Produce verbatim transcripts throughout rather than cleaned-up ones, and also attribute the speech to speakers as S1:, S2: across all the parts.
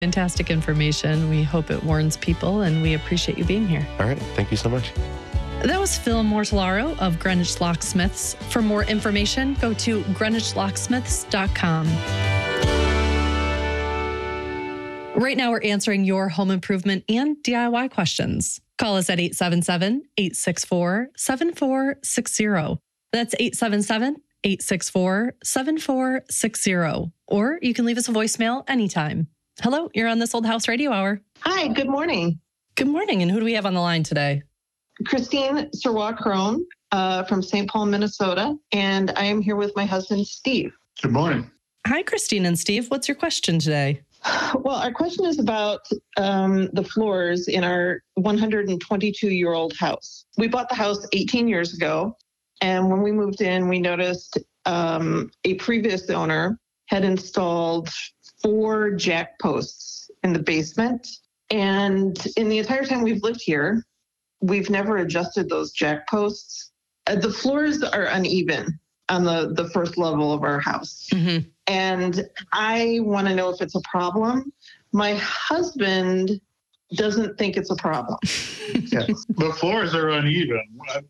S1: Fantastic information. We hope it warns people, and we appreciate you being here.
S2: All right. Thank you so much.
S1: That was Phil Mortellaro of Greenwich Locksmiths. For more information, go to greenwich locksmiths dot com. Right now, we're answering your home improvement and D I Y questions. Call us at eight seven seven, eight six four, seven four six zero. That's eight seven seven, eight six four, seven four six zero. Or you can leave us a voicemail anytime. Hello, you're on This Old House Radio Hour.
S3: Hi, good morning.
S1: Good morning. And who do we have on the line today?
S3: Christine Serwa-Crone uh, from Saint Paul, Minnesota. And I am here with my husband, Steve.
S4: Good morning.
S1: Hi, Christine and Steve. What's your question today?
S3: Well, our question is about um, the floors in our one hundred twenty-two-year-old house. We bought the house eighteen years ago. And when we moved in, we noticed um, a previous owner had installed four jack posts in the basement. And in the entire time we've lived here, we've never adjusted those jack posts. Uh, the floors are uneven on the, the first level of our house.
S1: Mm-hmm.
S3: And I want to know if it's a problem. My husband doesn't think it's a problem.
S4: Yeah. The floors are uneven,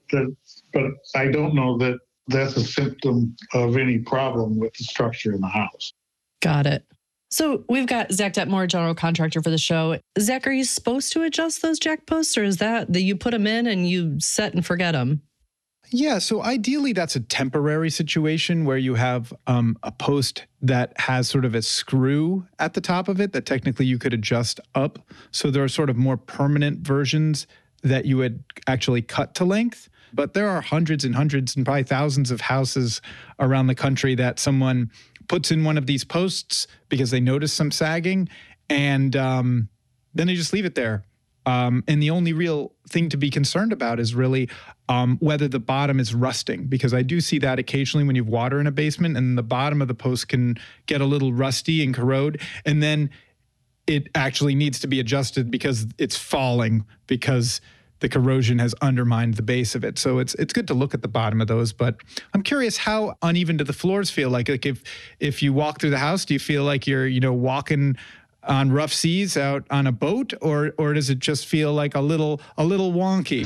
S4: but I don't know that that's a symptom of any problem with the structure in the house.
S1: Got it. So we've got Zach Detmore, general contractor for the show. Zach, are you supposed to adjust those jack posts, or is that that you put them in and you set and forget them?
S5: Yeah, so ideally that's a temporary situation where you have um, a post that has sort of a screw at the top of it that technically you could adjust up. So there are sort of more permanent versions that you would actually cut to length. But there are hundreds and hundreds and probably thousands of houses around the country that someone puts in one of these posts because they notice some sagging, and um, then they just leave it there. Um, and the only real thing to be concerned about is really um, whether the bottom is rusting, because I do see that occasionally when you have water in a basement and the bottom of the post can get a little rusty and corrode, and then it actually needs to be adjusted because it's falling because the corrosion has undermined the base of it. So it's it's good to look at the bottom of those. But I'm curious, how uneven do the floors feel? Like, like if if you walk through the house, do you feel like you're, you know, walking on rough seas out on a boat, or or does it just feel like a little a little wonky?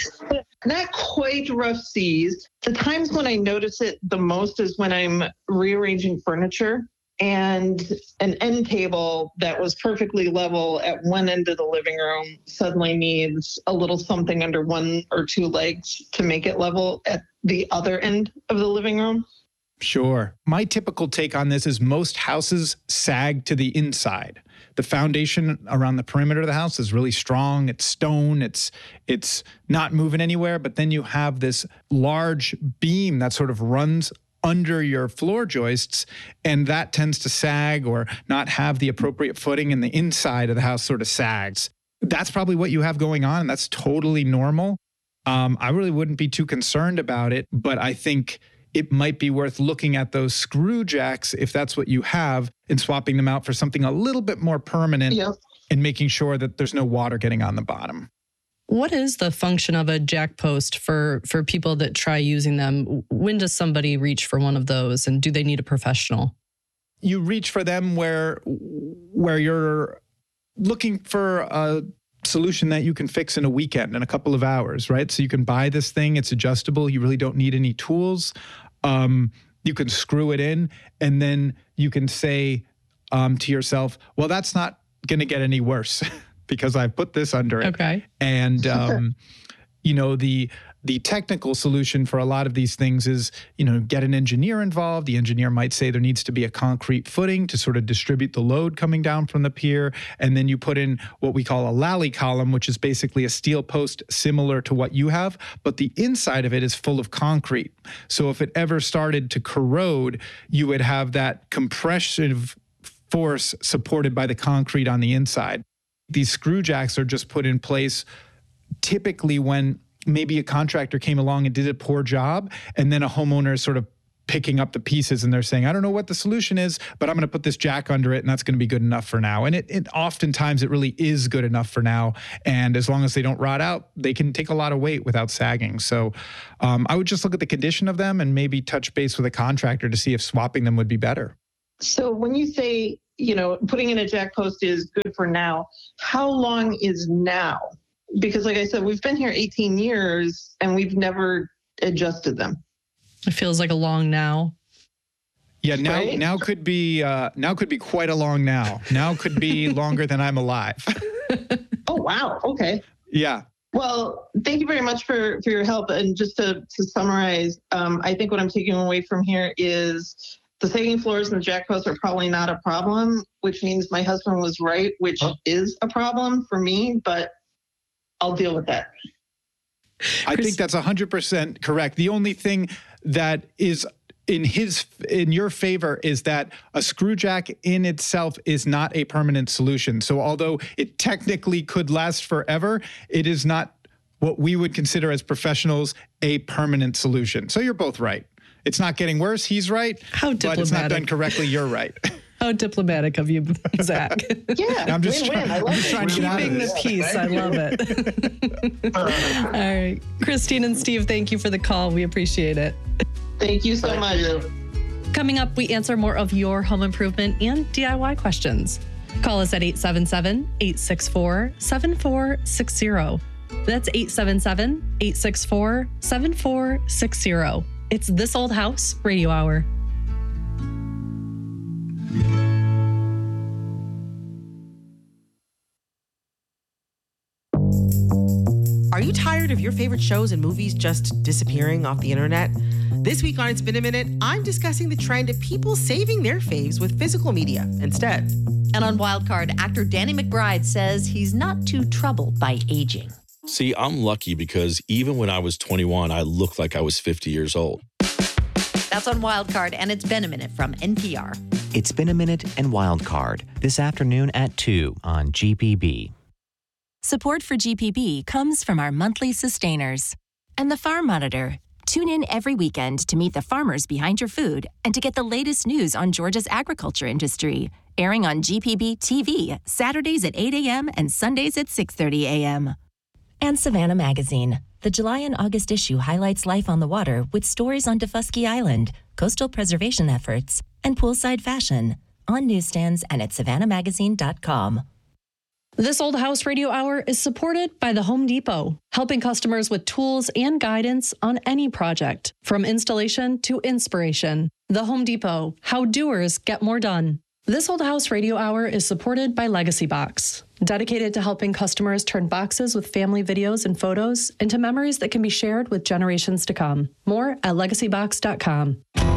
S3: Not quite rough seas. The times when I notice it the most is when I'm rearranging furniture, and an end table that was perfectly level at one end of the living room suddenly needs a little something under one or two legs to make it level at the other end of the living room.
S5: Sure. My typical take on this is most houses sag to the inside. The foundation around the perimeter of the house is really strong. It's stone. It's it's not moving anywhere. But then you have this large beam that sort of runs under your floor joists, and that tends to sag or not have the appropriate footing, and the inside of the house sort of sags. That's probably what you have going on, and that's totally normal. Um, I really wouldn't be too concerned about it, but I think it might be worth looking at those screw jacks, if that's what you have, and swapping them out for something a little bit more permanent,
S3: Yep.
S5: and making sure that there's no water getting on the bottom.
S1: What is the function of a jack post for, for people that try using them? When does somebody reach for one of those, and do they need a professional?
S5: You reach for them where where you're looking for a solution that you can fix in a weekend, in a couple of hours, right? So you can buy this thing. It's adjustable. You really don't need any tools. Um, you can screw it in, and then you can say um, to yourself, well, that's not going to get any worse because I put this under it.
S1: Okay.
S5: And, um, you know, the the technical solution for a lot of these things is, you know, get an engineer involved. The engineer might say there needs to be a concrete footing to sort of distribute the load coming down from the pier. And then you put in what we call a lally column, which is basically a steel post similar to what you have, but the inside of it is full of concrete. So if it ever started to corrode, you would have that compressive force supported by the concrete on the inside. These screw jacks are just put in place typically when maybe a contractor came along and did a poor job, and then a homeowner is sort of picking up the pieces and they're saying, I don't know what the solution is, but I'm going to put this jack under it and that's going to be good enough for now. And it, it oftentimes it really is good enough for now. And as long as they don't rot out, they can take a lot of weight without sagging. So um, I would just look at the condition of them and maybe touch base with a contractor to see if swapping them would be better.
S3: So when you say you know, putting in a jack post is good for now. How long is now? Because like I said, we've been here eighteen years and we've never adjusted them.
S1: It feels like a long now.
S5: Yeah, now
S3: Right?
S5: now could be uh, now could be quite a long now. Now could be longer than I'm alive.
S3: Oh, wow. Okay.
S5: Yeah.
S3: Well, thank you very much for, for your help. And just to, to summarize, um, I think what I'm taking away from here is the sagging floors and the jack posts are probably not a problem, which means my husband was right, which
S4: Huh?
S3: is a problem for me, but I'll deal with that.
S5: I
S1: Chris-
S5: think that's one hundred percent correct. The only thing that is in his in your favor is that a screw jack in itself is not a permanent solution. So although it technically could last forever, it is not what we would consider as professionals a permanent solution. So you're both right. It's not getting worse. He's right.
S1: How
S5: But it's not
S1: diplomatic.
S5: done correctly. You're right.
S1: How diplomatic of you, Zach.
S3: Yeah,
S5: I'm just
S3: win-win.
S5: trying-
S3: I love
S5: I'm just
S3: it.
S5: trying to get out of
S1: Keeping the
S5: this.
S1: peace. I love it. All right. Christine and Steve, thank you for the call. We appreciate it.
S3: Thank you so
S4: Thank
S3: much.
S4: you.
S1: Coming up, we answer more of your home improvement and D I Y questions. Call us at eight seven seven, eight six four, seven four six zero. That's eight seven seven, eight six four, seven four six zero. It's This Old House Radio Hour.
S2: Are you tired of your favorite shows and movies just disappearing off the internet? This week on It's Been a Minute, I'm discussing the trend of people saving their faves with physical media instead.
S6: And on Wildcard, actor Danny McBride says he's not too troubled by aging.
S7: See, I'm lucky because even when I was twenty-one, I looked like I was fifty years old.
S6: That's on Wildcard, and it's been a minute from N P R.
S8: It's Been a Minute and Wildcard this afternoon at two on G P B.
S9: Support for G P B comes from our monthly sustainers and the Farm Monitor. Tune in every weekend to meet the farmers behind your food and to get the latest news on Georgia's agriculture industry. Airing on G P B T V Saturdays at eight a.m. and Sundays at six thirty a.m. And Savannah Magazine. The July and August issue highlights life on the water with stories on Defusky Island, coastal preservation efforts, and poolside fashion. On newsstands and at savannah magazine dot com.
S1: This Old House Radio Hour is supported by the Home Depot, helping customers with tools and guidance on any project, from installation to inspiration. The Home Depot, how doers get more done. This Old House Radio Hour is supported by Legacy Box, dedicated to helping customers turn boxes with family videos and photos into memories that can be shared with generations to come. More at legacy box dot com.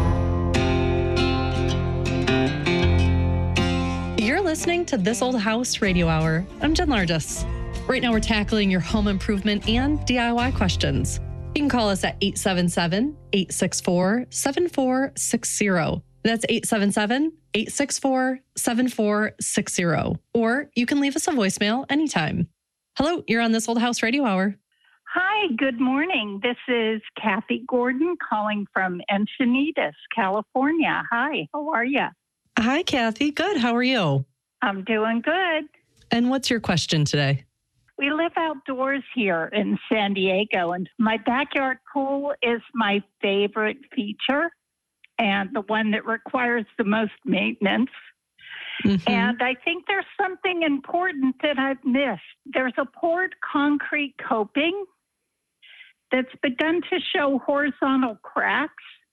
S1: You're listening to This Old House Radio Hour. I'm Jen Largis. Right now, we're tackling your home improvement and D I Y questions. You can call us at eight seven seven, eight six four, seven four six zero. That's eight seven seven, eight six four, seven four six zero. Or you can leave us a voicemail anytime. Hello, you're on This Old House Radio Hour.
S10: Hi, good morning. This is Kathy Gordon calling from Encinitas, California. Hi, how are you?
S1: Hi, Kathy. Good. How are you?
S10: I'm doing good.
S1: And what's your question today?
S10: We live outdoors here in San Diego, and my backyard pool is my favorite feature and the one that requires the most maintenance.
S1: Mhm.
S10: And I think there's something important that I've missed. There's a poured concrete coping that's begun to show horizontal cracks.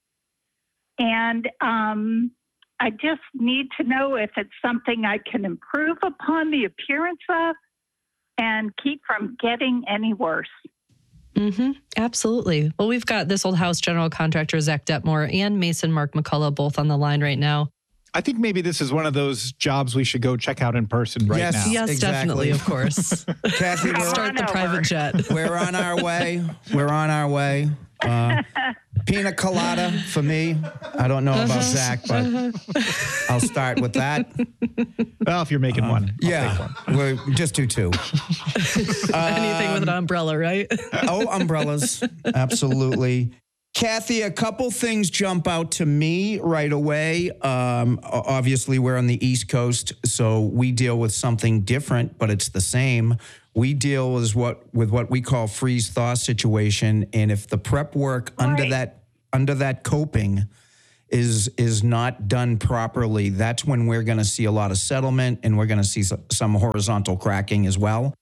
S10: And um, I just need to know if it's something I can improve upon the appearance of and keep from getting any worse.
S1: Mm-hmm. Absolutely. Well, we've got This Old House general contractor Zach Detmore and Mason Mark McCullough both on the line right now.
S5: I think maybe this is one of those jobs we should go check out in person right
S11: Yes.
S5: now.
S1: Yes,
S11: Exactly.
S1: definitely, of course.
S11: Kathy, we're,
S1: Start the
S10: on
S1: private
S10: over.
S1: jet.
S11: we're on our way. We're on our way. Uh, pina colada for me. I don't know about Zach, but I'll start with that.
S5: Well, if you're making one. I'll take
S11: Yeah,
S5: one.
S11: we're just do two.
S1: Anything with an umbrella, right?
S11: Oh, umbrellas. Absolutely. Kathy, a couple things jump out to me right away. Um, o- obviously, we're on the East Coast, so we deal with something different, but it's the same. We deal with what with what we call freeze thaw situation, and if the prep work under
S10: Right.
S11: that under that coping is is not done properly, that's when we're going to see a lot of settlement and we're going to see some horizontal cracking as well.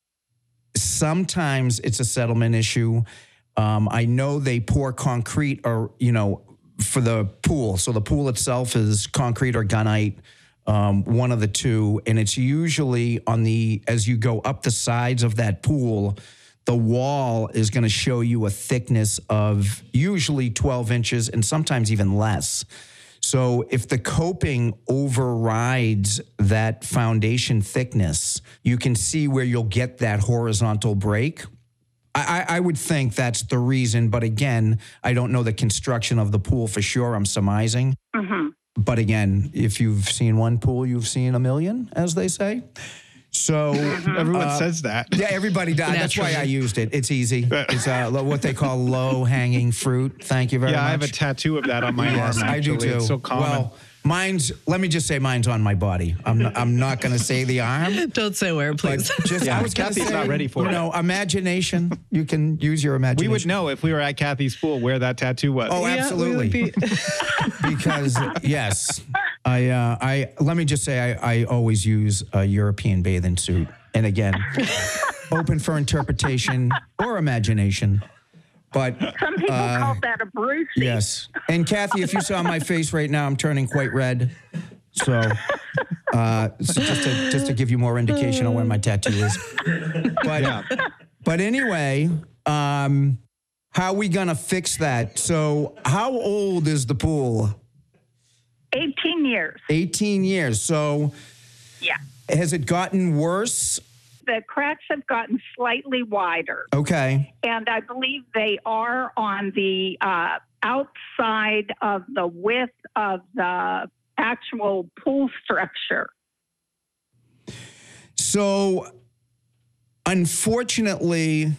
S11: Sometimes it's a settlement issue. Um, I know they pour concrete or, you know, for the pool. So the pool itself is concrete or gunite, um, one of the two. And it's usually on the, as you go up the sides of that pool, the wall is going to show you a thickness of usually twelve inches and sometimes even less. So if the coping overrides that foundation thickness, you can see where you'll get that horizontal break. I, I would think that's the reason. But again, I don't know the construction of the pool for sure. I'm surmising.
S10: Mm-hmm.
S11: But again, if you've seen one pool, you've seen a million, as they say. So
S5: everyone
S11: uh,
S5: says that.
S11: Yeah, everybody does. That's why I used it. It's easy. It's uh, what they call low hanging fruit. Thank you very
S5: yeah,
S11: much.
S5: I have a tattoo of that on my
S11: yes,
S5: arm.
S11: I do
S5: Actually.
S11: too.
S5: It's so common.
S11: Well, mine's. Let me just say, mine's on my body. I'm. Not, I'm not going to say the arm.
S1: Don't say where, please.
S11: But just,
S5: Yeah,
S11: I was gonna
S5: Kathy's
S11: say,
S5: not ready for
S11: you
S5: it.
S11: know, imagination. You can use your imagination.
S5: We would know if we were at Kathy's pool where that tattoo was.
S11: Oh,
S1: Yeah, we
S11: absolutely.
S1: would be-
S11: Because yes, I. Uh, I. Let me just say, I, I always use a European bathing suit. And again, open for interpretation or imagination. But
S10: Some people
S11: uh,
S10: call that a Brucey.
S11: yes. And Kathy, if you saw my face right now, I'm turning quite red. So, uh, so just to just to give you more indication of where my tattoo is. But
S5: Yeah.
S11: but anyway, um, how are we gonna fix that? So, how old is the pool?
S10: eighteen years.
S11: eighteen years. So,
S10: Yeah.
S11: has it gotten worse?
S10: The cracks have gotten slightly wider.
S11: Okay.
S10: And I believe they are on the uh, outside of the width of the actual pool structure.
S11: So, unfortunately,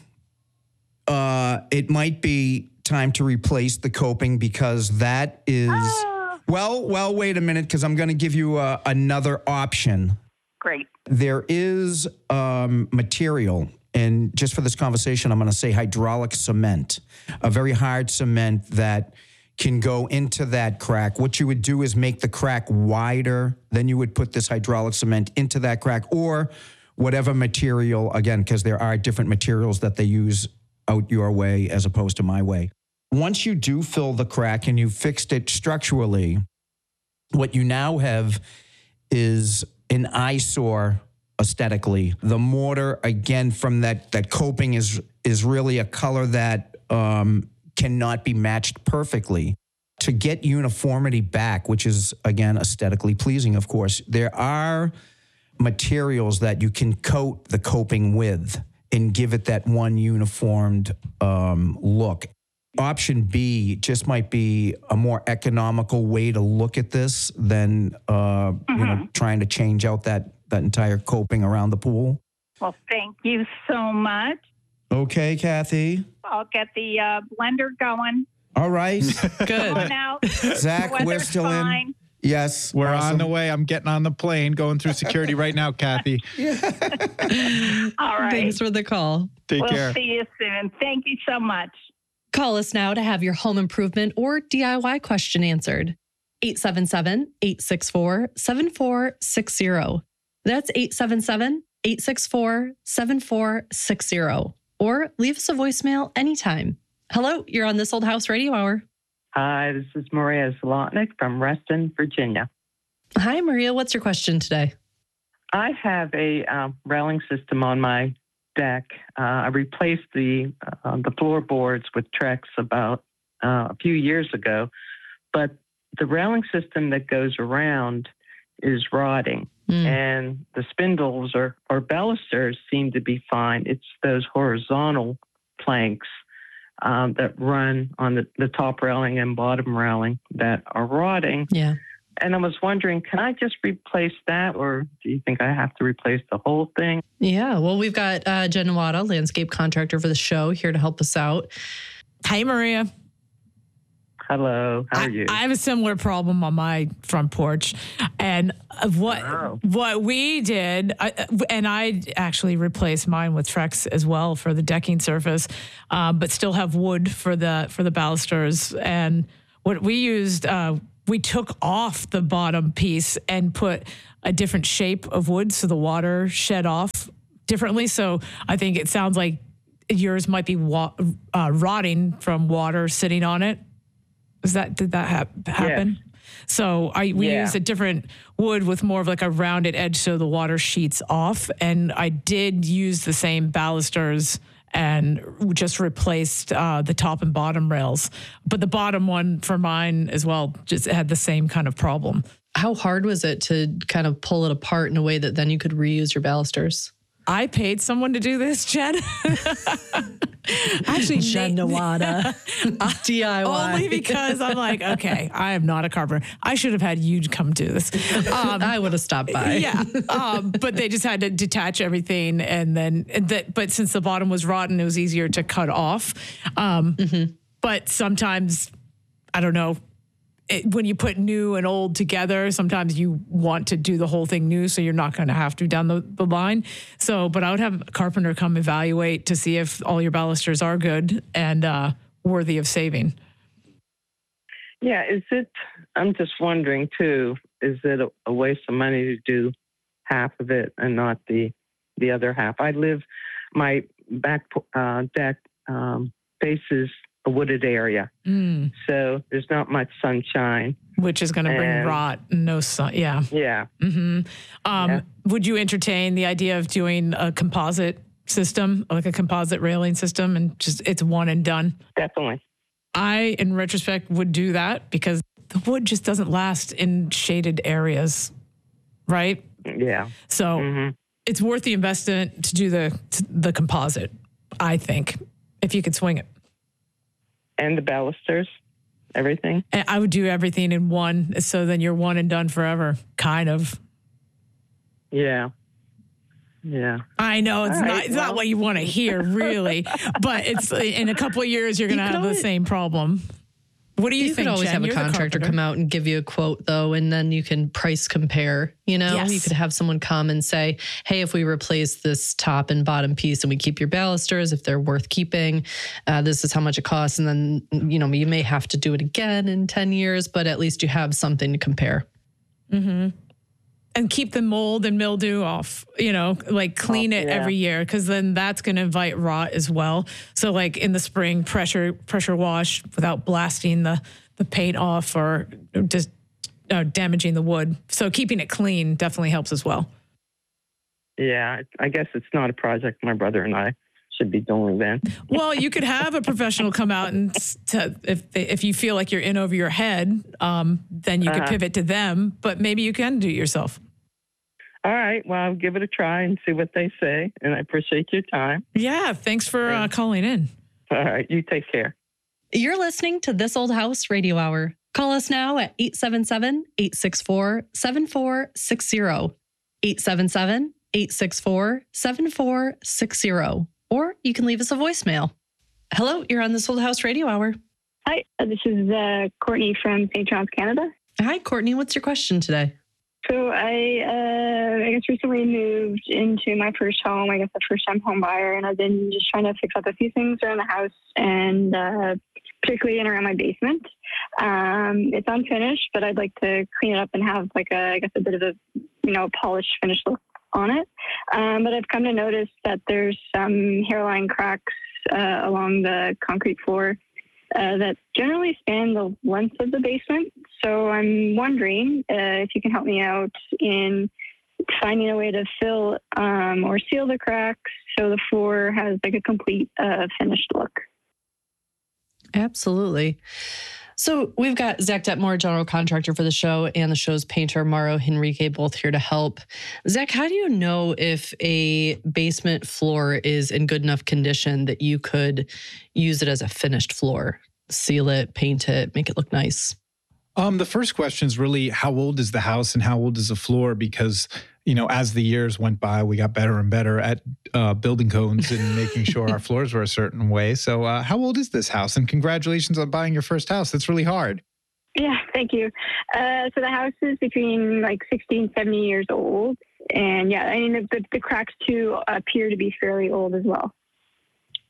S11: uh, it might be time to replace the coping because that is.
S10: Ah.
S11: Well, well, wait a minute, because I'm going to give you uh, another option.
S10: Great.
S11: There is um, material, and just for this conversation, I'm going to say hydraulic cement, a very hard cement that can go into that crack. What you would do is make the crack wider, then you would put this hydraulic cement into that crack, or whatever material, again, because there are different materials that they use out your way as opposed to my way. Once you do fill the crack and you've fixed it structurally, what you now have is an eyesore aesthetically. The mortar, again, from that that coping is is really a color that um, cannot be matched perfectly. To get uniformity back, which is, again, aesthetically pleasing, of course, there are materials that you can coat the coping with and give it that one uniformed um, look. Option B just might be a more economical way to look at this than uh, mm-hmm. you know, trying to change out that that entire coping around the pool.
S10: Well, thank you so much.
S11: Okay, Kathy.
S10: I'll get the uh, blender going.
S11: All right.
S10: Going
S1: Good.
S10: out.
S11: Zach, we're
S10: Weather's
S11: still
S10: fine.
S11: in. Yes.
S5: We're
S11: awesome.
S5: on the way. I'm getting on the plane, going through security right now, Kathy.
S10: All right.
S1: Thanks for the call.
S5: Take
S10: we'll
S5: care.
S10: see you soon. Thank you so much.
S1: Call us now to have your home improvement or D I Y question answered. eight seven seven, eight six four, seven four six zero. That's eight seven seven, eight six four, seven four six zero. Or leave us a voicemail anytime. Hello, you're on This Old House Radio Hour.
S12: Hi, this is Maria Zlotnick from Reston, Virginia.
S1: Hi, Maria. What's your question today?
S12: I have a um, railing system on my deck. Uh, I replaced the uh, the floorboards with Trex about uh, a few years ago, but the railing system that goes around is rotting, mm. and the spindles or, or balusters seem to be fine. It's those horizontal planks um, that run on the, the top railing and bottom railing that are rotting.
S1: Yeah.
S12: And I was wondering, can I just replace that, or do you think I have to replace the whole thing?
S1: Yeah, well, we've got uh, Jen Nawada, landscape contractor for the show, here to help us out.
S13: Hi, Maria.
S12: Hello, how are you?
S13: I, I have a similar problem on my front porch. And what
S12: oh.
S13: what we did, I, and I actually replaced mine with Trex as well for the decking surface, um, but still have wood for the for the balusters. And what we used, uh, we took off the bottom piece and put a different shape of wood so the water shed off differently. So I think it sounds like yours might be wa- uh, rotting from water sitting on it. Is that, did that hap- happen? Yes. So I, we
S12: yeah.
S13: use a different wood with more of like a rounded edge so the water sheets off. And I did use the same balusters and just replaced uh, the top and bottom rails. But the bottom one for mine as well just had the same kind of problem.
S1: How hard was it to kind of pull it apart in a way that then you could reuse your balusters?
S13: I paid someone to do this, Jen. Actually,
S1: Jen Nawada, D I Y.
S13: Only because I'm like, okay, I am not a carpenter. I should have had you come do this.
S1: Um, I would have stopped by.
S13: Yeah, um, but they just had to detach everything, and then that. But since the bottom was rotten, it was easier to cut off. Um, mm-hmm. But sometimes, I don't know. It, when you put new and old together, sometimes you want to do the whole thing new, so you're not going to have to down the, the line. So, but I would have a carpenter come evaluate to see if all your balusters are good and uh, worthy of saving.
S12: Yeah, is it, I'm just wondering too, is it a, a waste of money to do half of it and not the the other half? I live, my back uh, deck um, faces a wooded area.
S13: Mm.
S12: So there's not much sunshine.
S13: Which is going to bring
S12: And-
S13: rot, no sun. Yeah.
S12: Yeah.
S13: Mm-hmm. Um,
S12: Yeah.
S13: Would you entertain the idea of doing a composite system, like a composite railing system, and just it's one and done?
S12: Definitely.
S13: I, in retrospect, would do that because the wood just doesn't last in shaded areas, right?
S12: Yeah.
S13: So
S12: Mm-hmm.
S13: it's worth the investment to do the the composite, I think, if you could swing it.
S12: And the balusters, everything.
S13: And I would do everything in one, so then you're one and done forever, kind of.
S12: Yeah. Yeah.
S13: I know it's
S12: All
S13: not
S12: right,
S13: it's
S12: well.
S13: not what you want to hear, really, but it's in a couple of years you're going to
S1: You could
S13: have
S1: always-
S13: the same problem. What do you,
S1: You
S13: think,
S1: could always
S13: Jen?
S1: have a
S13: You're the
S1: contractor
S13: carpenter.
S1: come out and give you a quote, though, and then you can price compare. You know,
S13: Yes.
S1: you could have someone come and say, hey, if we replace this top and bottom piece and we keep your balusters, if they're worth keeping, uh, this is how much it costs. And then, you know, you may have to do it again in ten years, but at least you have something to compare.
S13: Mm-hmm. And keep the mold and mildew off, you know, like clean
S12: Oh,
S13: it
S12: yeah.
S13: every year, because then that's going to invite rot as well. So like in the spring, pressure pressure wash without blasting the, the paint off or just uh, damaging the wood. So keeping it clean definitely helps as well.
S12: Yeah. I guess it's not a project my brother and I should be doing then.
S13: Well, you could have a professional come out and s- to, if if you feel like you're in over your head, um, then you could
S12: Uh-huh.
S13: pivot to them. But maybe you can do it yourself.
S12: All right. Well, I'll give it a try and see what they say. And I appreciate your time.
S13: Yeah. Thanks for uh, calling in.
S12: All right. You take care.
S1: You're listening to This Old House Radio Hour. Call us now at eight seven seven, eight six four, seven four six zero, eight seven seven, eight six four, seven four six zero, or you can leave us a voicemail. Hello, you're on This Old House Radio Hour.
S14: Hi, uh, this is uh, Courtney from Saint John's, Canada.
S1: Hi, Courtney. What's your question today?
S14: So I, uh, I guess recently moved into my first home. I guess a first-time home buyer, and I've been just trying to fix up a few things around the house, and uh, particularly in around my basement. Um, it's unfinished, but I'd like to clean it up and have like a, I guess, a bit of a, you know, polished, finished look on it. Um, but I've come to notice that there's some hairline cracks uh, along the concrete floor uh, that generally span the length of the basement. So I'm wondering uh, if you can help me out in finding a way to fill um, or seal the cracks so the floor has like a complete uh, finished look.
S1: Absolutely. So we've got Zach Detmore, general contractor for the show, and the show's painter, Mauro Henrique, both here to help. Zach, how do you know if a basement floor is in good enough condition that you could use it as a finished floor? Seal it, paint it, make it look nice?
S5: Um, the first question is really how old is the house and how old is the floor? Because, you know, as the years went by, we got better and better at uh, building codes and making sure our floors were a certain way. So uh, how old is this house? And congratulations on buying your first house. That's really hard.
S14: Yeah, thank you. Uh, so the house is between like sixty and seventy years old. And yeah, I mean, the, the, the cracks too appear to be fairly old as well.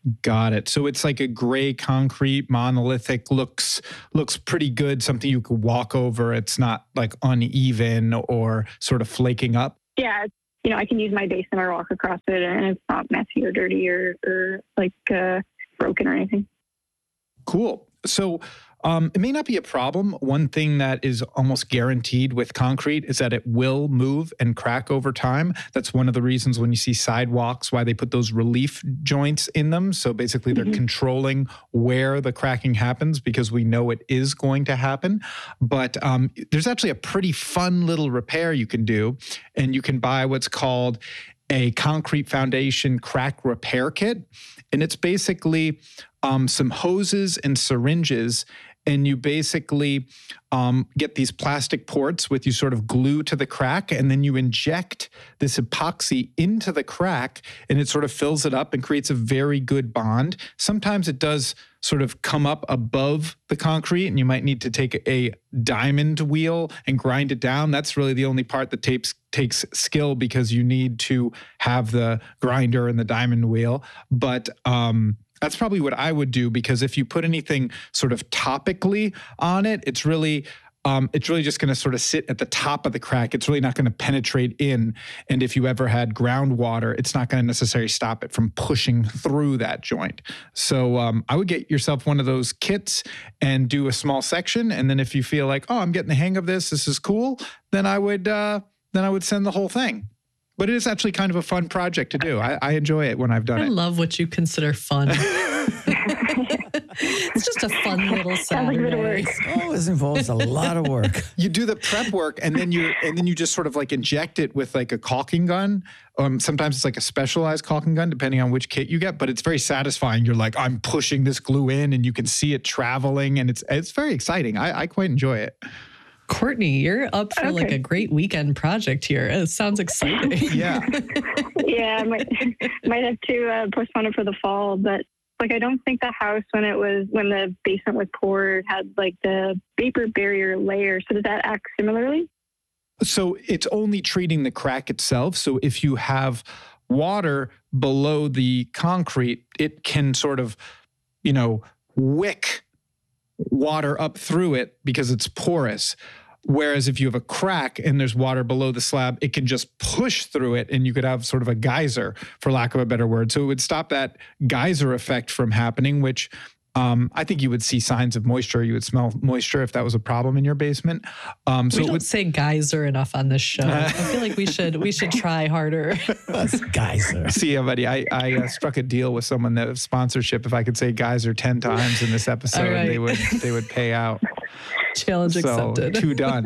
S5: Got it. So it's like a gray concrete, monolithic, looks looks pretty good, something you could walk over. It's not like uneven or sort of flaking up.
S14: Yeah, you know, I can use my basement or walk across it, and it's not messy or dirty or, or like uh, broken or anything.
S5: Cool. So um, it may not be a problem. One thing that is almost guaranteed with concrete is that it will move and crack over time. That's one of the reasons when you see sidewalks, why they put those relief joints in them. So basically they're mm-hmm. controlling where the cracking happens because we know it is going to happen. But um, there's actually a pretty fun little repair you can do. And you can buy what's called a concrete foundation crack repair kit. And it's basically um, some hoses and syringes. And you basically um, get these plastic ports with you sort of glue to the crack, and then you inject this epoxy into the crack, and it sort of fills it up and creates a very good bond. Sometimes it does sort of come up above the concrete, and you might need to take a diamond wheel and grind it down. That's really the only part that takes takes skill because you need to have the grinder and the diamond wheel. But um, that's probably what I would do, because if you put anything sort of topically on it, it's really um, it's really just going to sort of sit at the top of the crack. It's really not going to penetrate in. And if you ever had groundwater, it's not going to necessarily stop it from pushing through that joint. So um, I would get yourself one of those kits and do a small section. And then if you feel like, oh, I'm getting the hang of this, this is cool, then I would uh, then I would send the whole thing. But it is actually kind of a fun project to do. I, I enjoy it when I've done
S1: I
S5: it.
S1: I love what you consider fun. It's just a fun little Saturday.
S15: Oh, this involves a lot of work.
S5: You do the prep work, and then you and then you just sort of like inject it with like a caulking gun. Um, sometimes it's like a specialized caulking gun, depending on which kit you get. But it's very satisfying. You're like, I'm pushing this glue in, and you can see it traveling, and it's it's very exciting. I, I quite enjoy it.
S1: Courtney, you're up for okay. like a great weekend project here. It sounds exciting.
S5: Yeah.
S14: Yeah, I might, might have to uh, postpone it for the fall. But like, I don't think the house, when it was, when the basement was poured, had like the vapor barrier layer. So does that act similarly?
S5: So it's only treating the crack itself. So if you have water below the concrete, it can sort of, you know, wick water up through it because it's porous. Whereas if you have a crack and there's water below the slab, it can just push through it and you could have sort of a geyser, for lack of a better word. So it would stop that geyser effect from happening, which um, I think you would see signs of moisture. You would smell moisture if that was a problem in your basement. Um, so
S1: we
S5: it
S1: don't
S5: would
S1: say geyser enough on this show. I feel like we should we should try harder.
S15: That's geyser.
S5: See, buddy, I, I uh, struck a deal with someone that sponsorship. If I could say geyser ten times in this episode, right. they would they would pay out.
S1: Challenge
S5: so,
S1: accepted.
S5: Two done.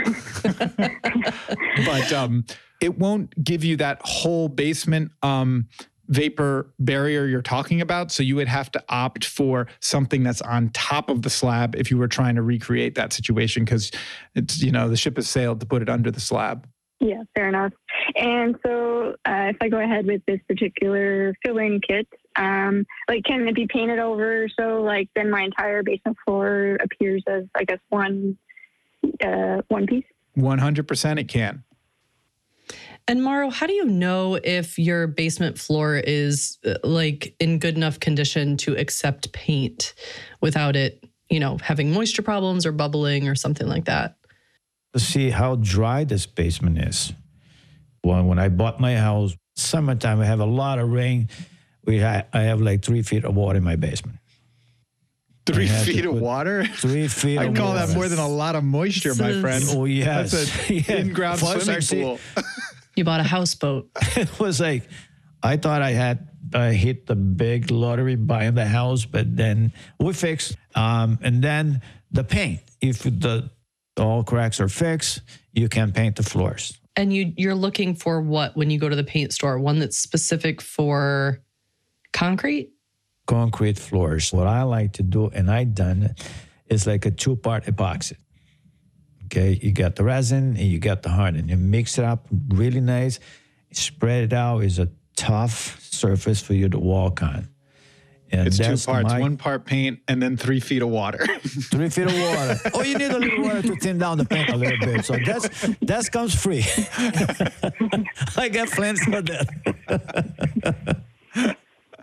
S5: But um, it won't give you that whole basement um, vapor barrier you're talking about. So you would have to opt for something that's on top of the slab if you were trying to recreate that situation, because it's, you know, the ship has sailed to put it under the slab.
S14: Yeah, fair enough. And so uh, if I go ahead with this particular fill-in kit, um, like, can it be painted over so like then my entire basement floor appears as, I guess, one uh, one piece?
S5: one hundred percent it can.
S1: And Mauro, how do you know if your basement floor is uh, like in good enough condition to accept paint without it, you know, having moisture problems or bubbling or something like that?
S15: To see how dry this basement is. When, when I bought my house, summertime, I have a lot of rain. We ha- I have like three feet of water in my basement.
S5: Three feet of water?
S15: Three feet
S5: I
S15: of
S5: call
S15: water.
S5: that more than a lot of moisture, my friend.
S15: Oh, yes.
S5: That's an
S15: yeah.
S5: in-ground
S15: Plus,
S5: swimming
S15: see,
S5: pool.
S1: You bought a houseboat.
S15: It was like, I thought I had uh, hit the big lottery buying the house, but then we fixed. Um, and then the paint. If the all cracks are fixed, you can paint the floors.
S1: And you, you're looking for what when you go to the paint store? One that's specific for concrete?
S15: Concrete floors. What I like to do, and I done it, is like a two-part epoxy. Okay, you got the resin and you got the hardening. You mix it up really nice, spread it out. It's a tough surface for you to walk on. And
S5: it's
S15: that's
S5: two parts,
S15: my,
S5: one part paint and then three feet of water.
S15: Three feet of water. Oh, you need a little water to thin down the paint a little bit. So that's that comes free. I got plans for that.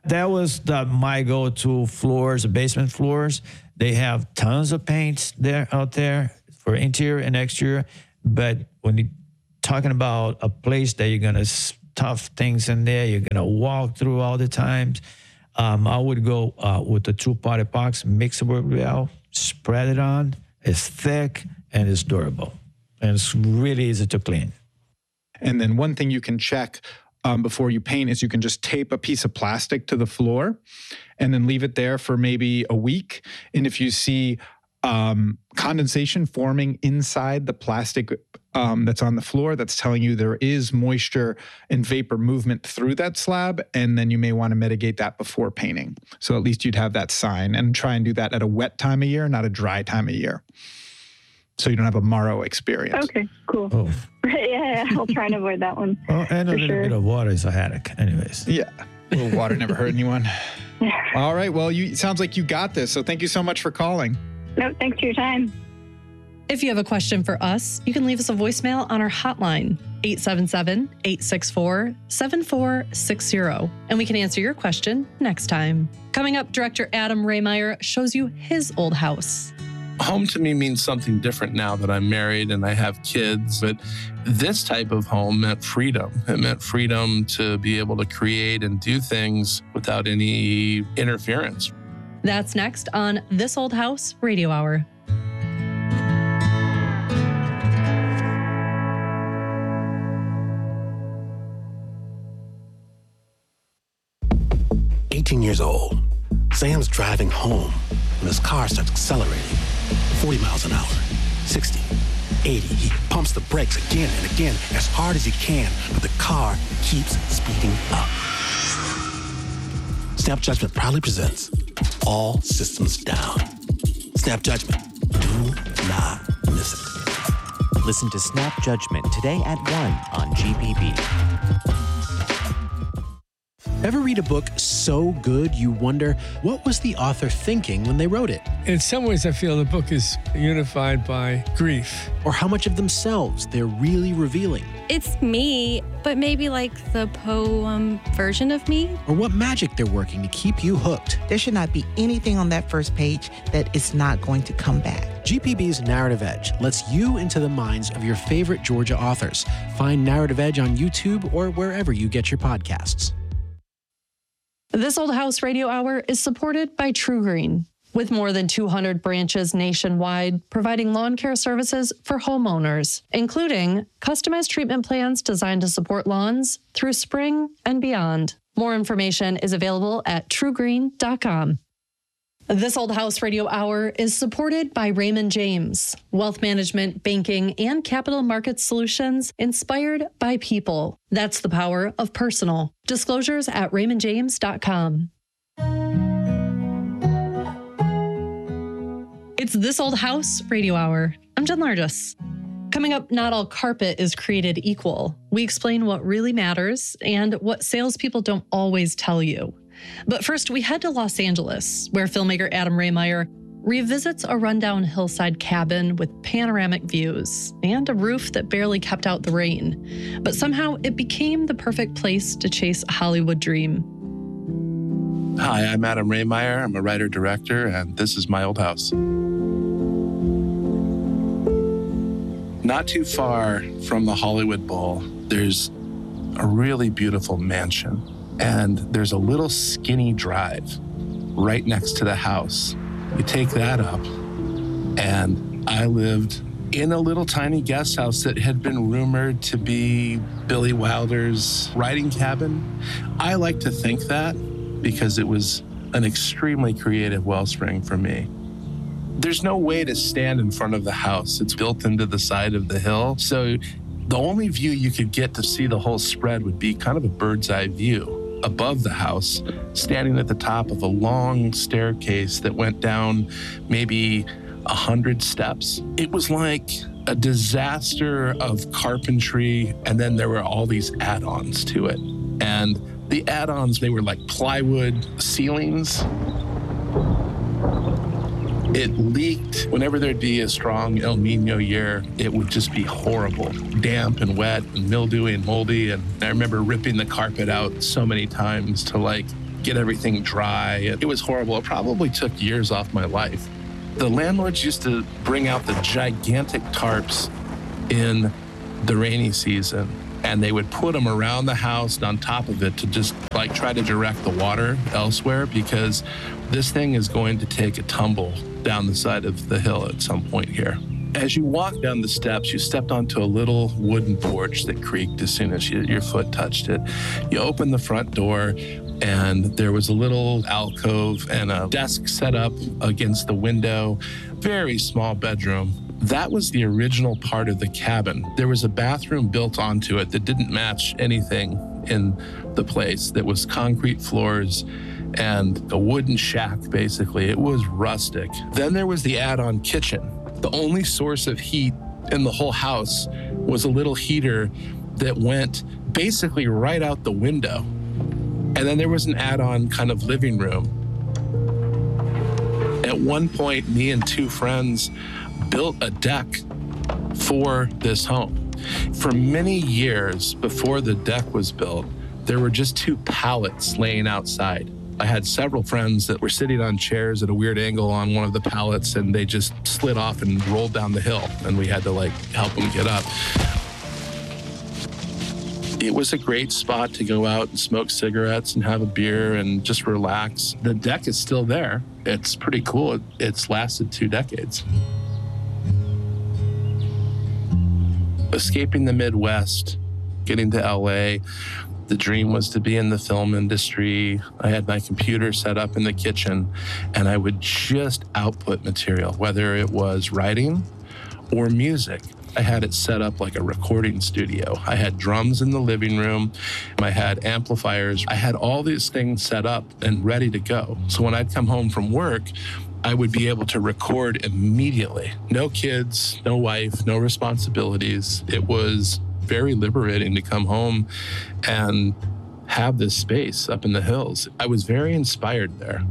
S15: that was the, my go-to floors, basement floors. They have tons of paints there out there for interior and exterior. But when you're talking about a place that you're going to stuff things in there, you're going to walk through all the times, um, I would go uh, with the two-part epoxy, mix it with Riel, spread it on. It's thick and it's durable. And it's really easy to clean.
S5: And then one thing you can check um, before you paint is you can just tape a piece of plastic to the floor and then leave it there for maybe a week. And if you see um, condensation forming inside the plastic um, that's on the floor, that's telling you there is moisture and vapor movement through that slab. And then you may want to mitigate that before painting. So at least you'd have that sign, and try and do that at a wet time of year, not a dry time of year. So you don't have a Morrow experience.
S14: Okay, cool.
S15: Oh.
S14: yeah, I'll try and avoid that one.
S15: Well, and a little
S14: sure.
S15: bit of water is a headache anyways.
S5: Yeah. A little water never hurt anyone. All right. Well, you, it sounds like you got this. So thank you so much for calling.
S14: No, thanks for your time.
S1: If you have a question for us, you can leave us a voicemail on our hotline, eight seven seven, eight six four, seven four six zero, and we can answer your question next time. Coming up, director Adam Rehmeyer shows you his old house.
S16: Home to me means something different now that I'm married and I have kids, but this type of home meant freedom. It meant freedom to be able to create and do things without any interference.
S1: That's next on This Old House Radio Hour.
S17: eighteen years old, Sam's driving home when his car starts accelerating. forty miles an hour, sixty, eighty. He pumps the brakes again and again as hard as he can, but the car keeps speeding up. Snap Judgment proudly presents All Systems Down. Snap Judgment. Do not miss it.
S8: Listen to Snap Judgment today at one on G P B.
S18: Ever read a book so good you wonder, what was the author thinking when they wrote it?
S19: In some ways, I feel the book is unified by grief.
S18: Or how much of themselves they're really revealing?
S20: It's me, but maybe like the poem version of me.
S18: Or what magic they're working to keep you hooked?
S21: There should not be anything on that first page that is not going to come back.
S18: G P B's Narrative Edge lets you into the minds of your favorite Georgia authors. Find Narrative Edge on YouTube or wherever you get your podcasts.
S1: This Old House Radio Hour is supported by True Green. With more than two hundred branches nationwide, providing lawn care services for homeowners, including customized treatment plans designed to support lawns through spring and beyond. More information is available at true green dot com. This Old House Radio Hour is supported by Raymond James, wealth management, banking, and capital market solutions inspired by people. That's the power of personal. Disclosures at raymond james dot com. It's This Old House Radio Hour. I'm Jen Largis. Coming up, not all carpet is created equal. We explain what really matters and what salespeople don't always tell you. But first, we head to Los Angeles, where filmmaker Adam Rehmeyer revisits a rundown hillside cabin with panoramic views and a roof that barely kept out the rain. But somehow it became the perfect place to chase a Hollywood dream.
S16: Hi, I'm Adam Rehmeyer. I'm a writer-director, and this is my old house. Not too far from the Hollywood Bowl, there's a really beautiful mansion. And there's a little skinny drive right next to the house. You take that up, and I lived in a little tiny guest house that had been rumored to be Billy Wilder's writing cabin. I like to think that because it was an extremely creative wellspring for me. There's no way to stand in front of the house. It's built into the side of the hill. So the only view you could get to see the whole spread would be kind of a bird's eye view above the house, standing at the top of a long staircase that went down maybe a hundred steps. It was like a disaster of carpentry, and then there were all these add-ons to it. And the add-ons, they were like plywood ceilings. It leaked. Whenever there'd be a strong El Nino year, it would just be horrible. Damp and wet and mildewy and moldy. And I remember ripping the carpet out so many times to like get everything dry. It was horrible. It probably took years off my life. The landlords used to bring out the gigantic tarps in the rainy season, and they would put them around the house and on top of it to just like try to direct the water elsewhere, because this thing is going to take a tumble down the side of the hill at some point here. As you walk down the steps, you stepped onto a little wooden porch that creaked as soon as you, your foot touched it. You open the front door, and there was a little alcove and a desk set up against the window. Very small bedroom. That was the original part of the cabin. There was a bathroom built onto it that didn't match anything in the place. That was concrete floors and a wooden shack, basically. It was rustic. Then there was the add-on kitchen. The only source of heat in the whole house was a little heater that went basically right out the window. And then there was an add-on kind of living room. At one point, me and two friends built a deck for this home. For many years before the deck was built, there were just two pallets laying outside. I had several friends that were sitting on chairs at a weird angle on one of the pallets, and they just slid off and rolled down the hill, and we had to like help them get up. It was a great spot to go out and smoke cigarettes and have a beer and just relax. The deck is still there. It's pretty cool. It's lasted two decades. Escaping the Midwest, getting to L A, the dream was to be in the film industry. I had my computer set up in the kitchen, and I would just output material, whether it was writing or music. I had it set up like a recording studio. I had drums in the living room. I had amplifiers. I had all these things set up and ready to go. So when I'd come home from work, I would be able to record immediately. No kids, no wife, no responsibilities. It was very liberating to come home and have this space up in the hills. I was very inspired there.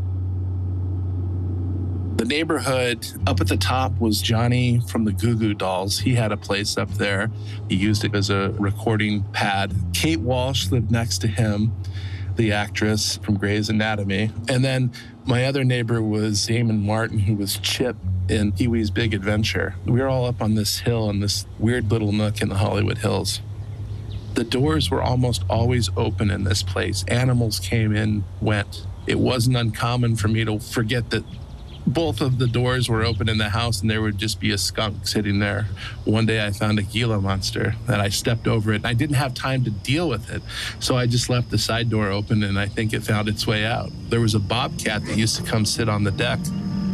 S16: The neighborhood up at the top was Johnny from the Goo Goo Dolls. He had a place up there. He used it as a recording pad. Kate Walsh lived next to him, the actress from Grey's Anatomy. And then my other neighbor was Damon Martin, who was Chip in Pee-wee's Big Adventure. We were all up on this hill in this weird little nook in the Hollywood Hills. The doors were almost always open in this place. Animals came in, went. It wasn't uncommon for me to forget that both of the doors were open in the house and there would just be a skunk sitting there. One day I found a Gila monster and I stepped over it. And I didn't have time to deal with it. So I just left the side door open and I think it found its way out. There was a bobcat that used to come sit on the deck.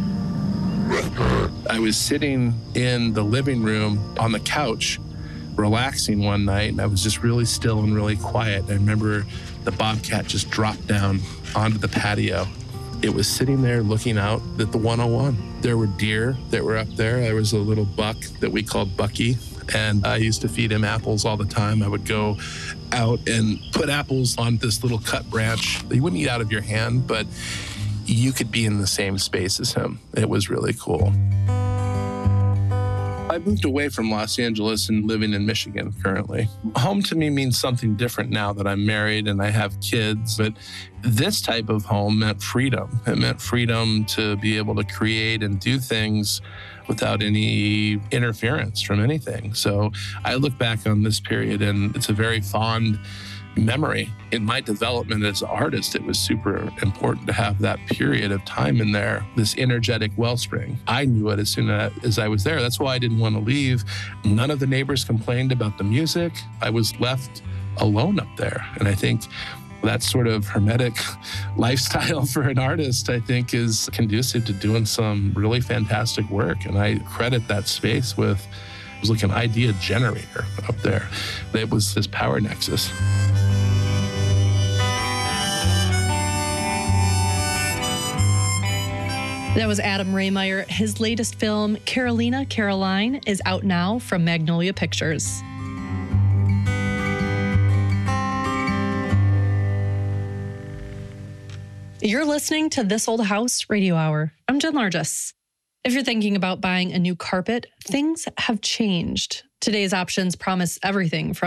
S16: I was sitting in the living room on the couch, relaxing one night, and I was just really still and really quiet. I remember the bobcat just dropped down onto the patio. It was sitting there looking out at the one oh one. There were deer that were up there. There was a little buck that we called Bucky, and I used to feed him apples all the time. I would go out and put apples on this little cut branch. You wouldn't eat out of your hand, but you could be in the same space as him. It was really cool. I moved away from Los Angeles and living in Michigan currently. Home to me means something different now that I'm married and I have kids, but this type of home meant freedom. It meant freedom to be able to create and do things without any interference from anything. So I look back on this period and it's a very fond memory. In my development as an artist, it was super important to have that period of time in there, this energetic wellspring. I knew it as soon as I was there. That's why I didn't want to leave. None of the neighbors complained about the music. I was left alone up there. And I think that sort of hermetic lifestyle for an artist, I think, is conducive to doing some really fantastic work. And I credit that space with, it was like an idea generator up there. It was this power nexus.
S1: That was Adam Rehmeyer. His latest film, Carolina Caroline, is out now from Magnolia Pictures. You're listening to This Old House Radio Hour. I'm Jen Largess. If you're thinking about buying a new carpet, things have changed. Today's options promise everything from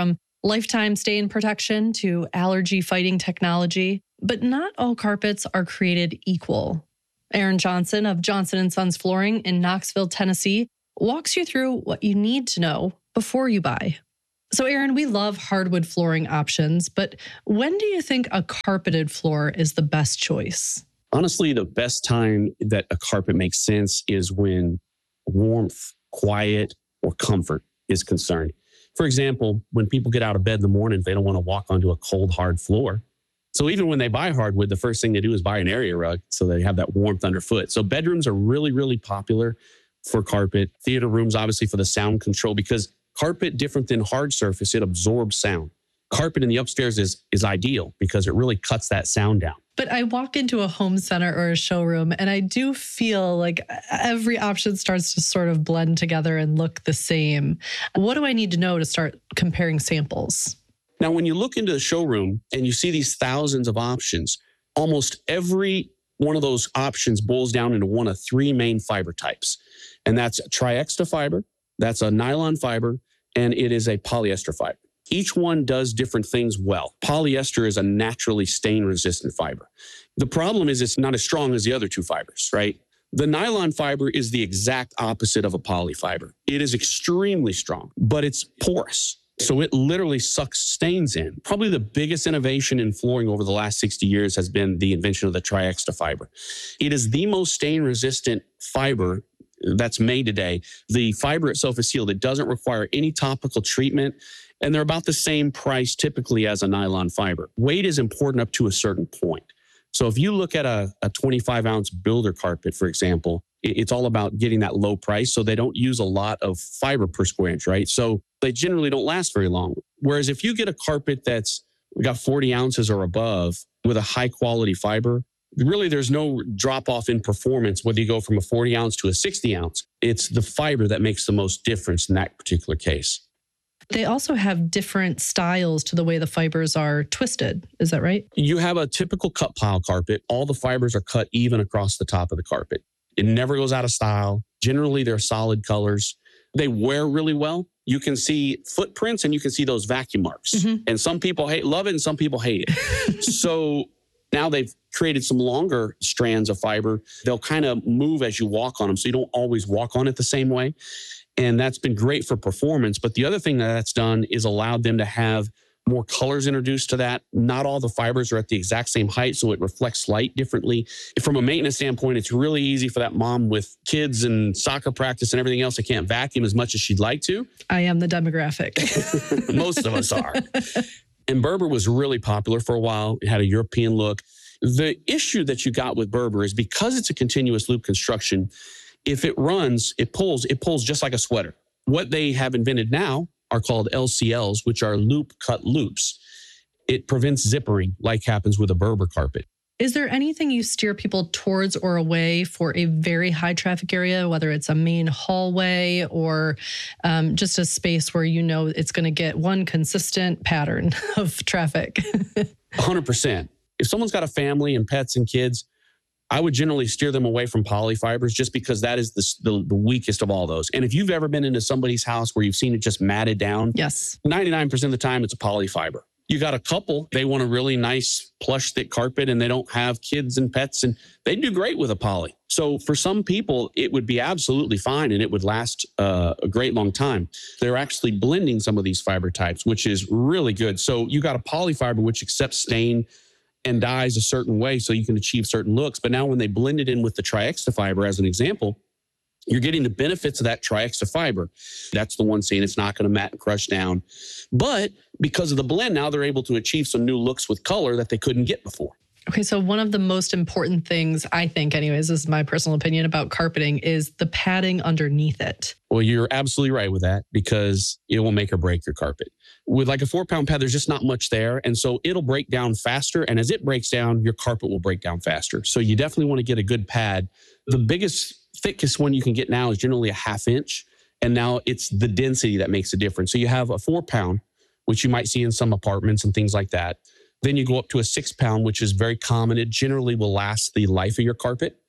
S1: lifetime stain protection to allergy fighting technology. But not all carpets are created equal. Aaron Johnson of Johnson and Sons Flooring in Knoxville, Tennessee, walks you through what you need to know before you buy. So, Aaron, we love hardwood flooring options, but when do you think a carpeted floor is the best choice?
S3: Honestly, the best time that a carpet makes sense is when warmth, quiet, or comfort is concerned. For example, when people get out of bed in the morning, they don't want to walk onto a cold, hard floor. So even when they buy hardwood, the first thing they do is buy an area rug so they have that warmth underfoot. So bedrooms are really, really popular for carpet. Theater rooms, obviously, for the sound control, because carpet, different than hard surface, it absorbs sound. Carpet in the upstairs is is ideal because it really cuts that sound down.
S1: But I walk into a home center or a showroom and I do feel like every option starts to sort of blend together and look the same. What do I need to know to start comparing samples?
S3: Now, when you look into the showroom and you see these thousands of options, almost every one of those options boils down into one of three main fiber types. And that's triexta fiber, that's a nylon fiber, and it is a polyester fiber. Each one does different things well. Polyester is a naturally stain-resistant fiber. The problem is it's not as strong as the other two fibers, right? The nylon fiber is the exact opposite of a poly fiber. It is extremely strong, but it's porous. So it literally sucks stains in. Probably the biggest innovation in flooring over the last sixty years has been the invention of the triexta fiber. It is the most stain-resistant fiber that's made today. The fiber itself is sealed. It doesn't require any topical treatment, and they're about the same price typically as a nylon fiber. Weight is important up to a certain point. So if you look at a, a twenty-five ounce builder carpet, for example, it, it's all about getting that low price. So they don't use a lot of fiber per square inch, right? So they generally don't last very long. Whereas if you get a carpet that's got forty ounces or above with a high quality fiber, really there's no drop off in performance whether you go from a forty ounce to a sixty ounce. It's the fiber that makes the most difference in that particular case.
S1: They also have different styles to the way the fibers are twisted. Is that right?
S3: You have a typical cut pile carpet. All the fibers are cut even across the top of the carpet. It never goes out of style. Generally, they're solid colors. They wear really well. You can see footprints and you can see those vacuum marks. Mm-hmm. And some people hate, love it and some people hate it. So now they've created some longer strands of fiber. They'll kind of move as you walk on them, so you don't always walk on it the same way. And that's been great for performance. But the other thing that that's done is allowed them to have more colors introduced to that. Not all the fibers are at the exact same height, so it reflects light differently. From a maintenance standpoint, it's really easy for that mom with kids and soccer practice and everything else that can't vacuum as much as she'd like to.
S1: I am the demographic.
S3: Most of us are. And Berber was really popular for a while. It had a European look. The issue that you got with Berber is because it's a continuous loop construction, if it runs, it pulls, it pulls just like a sweater. What they have invented now are called L C Ls, which are loop cut loops. It prevents zippering like happens with a Berber carpet.
S1: Is there anything you steer people towards or away for a very high traffic area, whether it's a main hallway or um, just a space where you know it's going to get one consistent pattern of traffic?
S3: one hundred percent. If someone's got a family and pets and kids, I would generally steer them away from polyfibers just because that is the, the, the weakest of all those. And if you've ever been into somebody's house where you've seen it just matted down,
S1: yes,
S3: ninety-nine percent of the time it's a polyfiber. You got a couple, they want a really nice plush thick carpet and they don't have kids and pets and they do great with a poly. So for some people, it would be absolutely fine and it would last uh, a great long time. They're actually blending some of these fiber types, which is really good. So you got a polyfiber which accepts stain and dyes a certain way so you can achieve certain looks. But now when they blend it in with the triexta fiber, as an example, you're getting the benefits of that triexta fiber. That's the one saying it's not going to mat and crush down. But because of the blend, now they're able to achieve some new looks with color that they couldn't get before.
S1: Okay, so one of the most important things, I think anyways, this is my personal opinion about carpeting, is the padding underneath it.
S3: Well, you're absolutely right with that because it will make or break your carpet. With like a four pound pad, there's just not much there. And so it'll break down faster. And as it breaks down, your carpet will break down faster. So you definitely want to get a good pad. The biggest, thickest one you can get now is generally a half inch. And now it's the density that makes a difference. So you have a four pound, which you might see in some apartments and things like that. Then you go up to a six pound, which is very common. It generally will last the life of your carpet.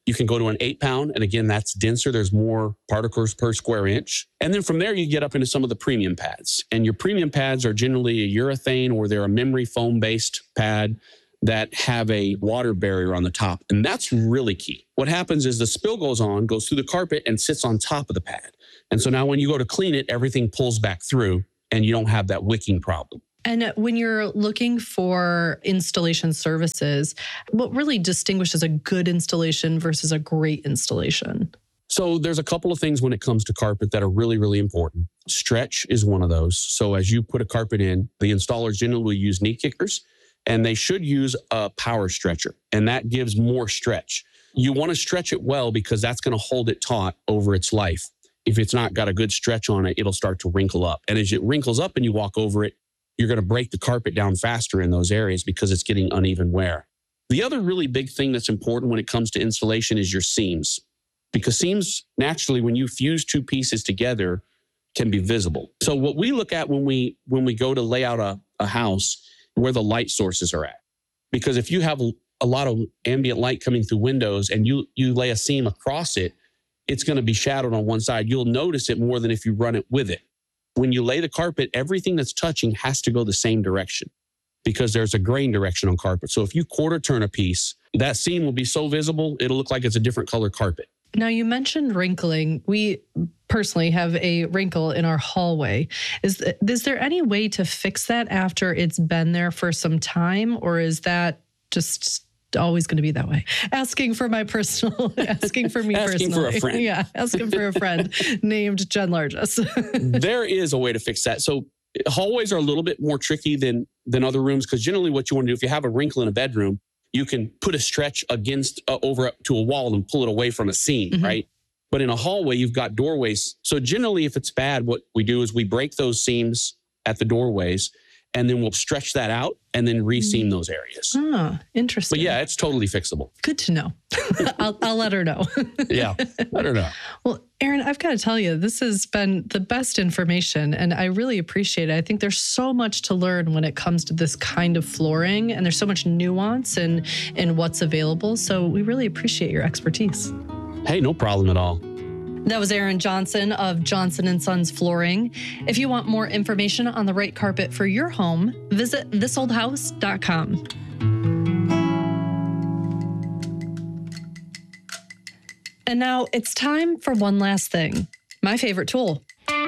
S3: You can go to an eight pound. And again, that's denser. There's more particles per square inch. And then from there, you get up into some of the premium pads. And your premium pads are generally a urethane or they're a memory foam based pad that have a water barrier on the top. And that's really key. What happens is the spill goes on, goes through the carpet and sits on top of the pad. And so now when you go to clean it, everything pulls back through and you don't have that wicking problem.
S1: And when you're looking for installation services, what really distinguishes a good installation versus a great installation?
S3: So there's a couple of things when it comes to carpet that are really, really important. Stretch is one of those. So as you put a carpet in, the installers generally will use knee kickers, and they should use a power stretcher, and that gives more stretch. You want to stretch it well because that's going to hold it taut over its life. If it's not got a good stretch on it, it'll start to wrinkle up. And as it wrinkles up and you walk over it, you're going to break the carpet down faster in those areas because it's getting uneven wear. The other really big thing that's important when it comes to installation is your seams, because seams naturally, when you fuse two pieces together, can be visible. So what we look at when we when we go to lay out a, a house, where the light sources are at, because if you have a, a lot of ambient light coming through windows and you you lay a seam across it, it's going to be shadowed on one side. You'll notice it more than if you run it with it. When you lay the carpet, everything that's touching has to go the same direction because there's a grain direction on carpet. So if you quarter turn a piece, that seam will be so visible, it'll look like it's a different color carpet.
S1: Now, you mentioned wrinkling. We personally have a wrinkle in our hallway. Is, is there any way to fix that after it's been there for some time, or is that just always going to be that way? Asking for my personal, asking for me
S3: asking
S1: personally.
S3: for a friend.
S1: Yeah, asking for a friend named Jen Largess.
S3: There is a way to fix that. So hallways are a little bit more tricky than than other rooms because generally what you want to do, if you have a wrinkle in a bedroom, you can put a stretch against uh, over to a wall and pull it away from a seam, mm-hmm. right? But in a hallway, you've got doorways. So generally, if it's bad, what we do is we break those seams at the doorways, and then we'll stretch that out and then reseam those areas.
S1: Ah, interesting.
S3: But yeah, it's totally fixable.
S1: Good to know. I'll, I'll let her know.
S3: Yeah, let her know.
S1: Well, Aaron, I've got to tell you, this has been the best information, and I really appreciate it. I think there's so much to learn when it comes to this kind of flooring, and there's so much nuance in, in what's available. So we really appreciate your expertise.
S3: Hey, no problem at all.
S1: That was Aaron Johnson of Johnson and Sons Flooring. If you want more information on the right carpet for your home, visit this old house dot com. And now it's time for one last thing. My favorite tool.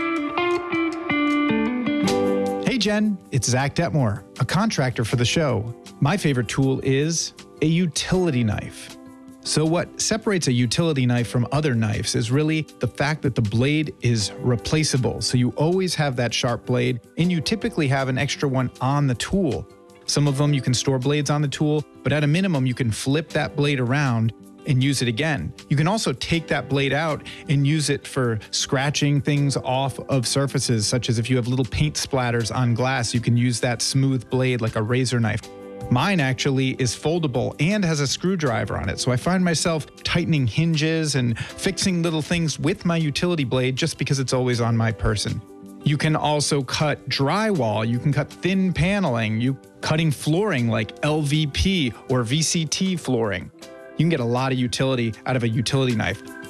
S5: Hey, Jen, it's Zach Detmore, a contractor for the show. My favorite tool is a utility knife. So what separates a utility knife from other knives is really the fact that the blade is replaceable. So you always have that sharp blade, and you typically have an extra one on the tool. Some of them you can store blades on the tool, but at a minimum, you can flip that blade around and use it again. You can also take that blade out and use it for scratching things off of surfaces, such as if you have little paint splatters on glass, you can use that smooth blade like a razor knife. Mine actually is foldable and has a screwdriver on it. So I find myself tightening hinges and fixing little things with my utility blade just because it's always on my person. You can also cut drywall. You can cut thin paneling. You cutting flooring like L V P or V C T flooring. You can get a lot of utility out of a utility knife.